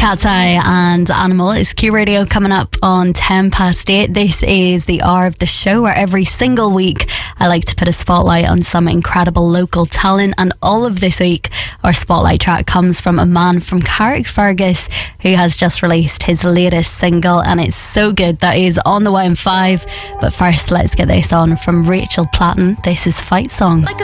Cat's Eye and Animal. It's Q Radio coming up on 8:10. This is the hour of the show where every single week I like to put a spotlight on some incredible local talent, and all of this week our spotlight track comes from a man from Carrickfergus who has just released his latest single, and it's so good that he's on the way in 5. But first, let's get this on from Rachel Platten. This is Fight Song. Like a